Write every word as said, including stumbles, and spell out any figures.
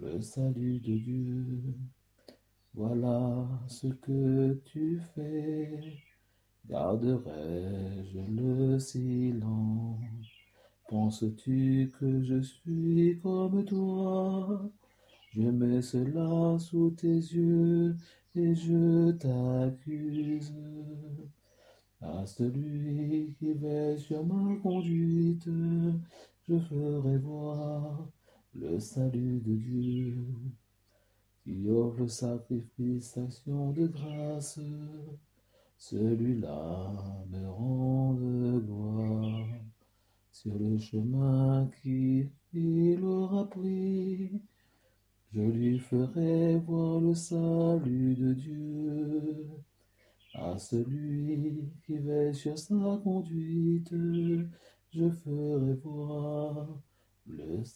le salut de Dieu. Voilà ce que tu fais, garderai-je le silence? Penses-tu que je suis comme toi? Je mets cela sous tes yeux et je t'accuse. À celui qui veille sur ma conduite, je ferai voir le salut de Dieu. Qui offre le sacrifice, action de grâce, celui-là me rend gloire. Sur le chemin qu'il aura pris, je lui ferai voir le salut de Dieu. À celui qui veille sur sa conduite, je ferai voir le